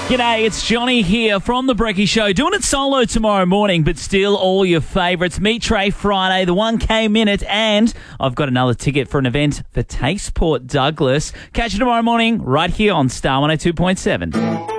G'day, it's Johnny here from The Brekkie Show. Doing it solo tomorrow morning, but still all your favourites. Meet Trey Friday, the 1K Minute, and I've got another ticket for an event for Taste Port Douglas. Catch you tomorrow morning right here on Star 102.7.